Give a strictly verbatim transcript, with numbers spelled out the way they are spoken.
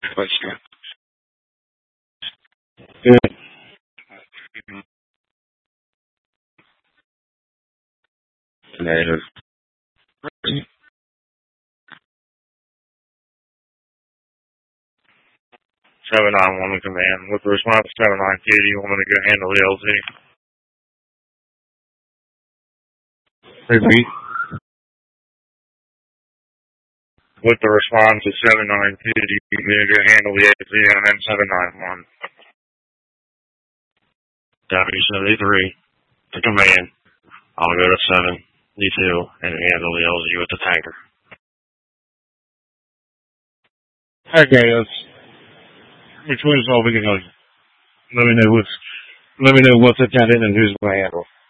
Let's go. Good. Negative. seven nine one to command. With the response to seven nine two, do you want me to go handle the L Z? Repeat. With the response to seven nine two, do you want me to go handle the L Z and then seven nine one? W seventy-three to command. I'll go to seven D two and handle the L Z with the tanker. Okay, that's which one is all we can know. Let me know what's let me know what's attended and who's going to handle.